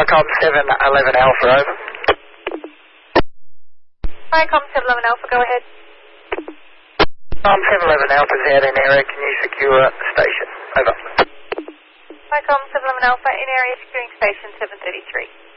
Icom 711 Alpha, over. Icom 711 Alpha, go ahead. Icom 711 Alpha's out in area, can you secure station? Over. Icom 711 Alpha, in area securing station 733.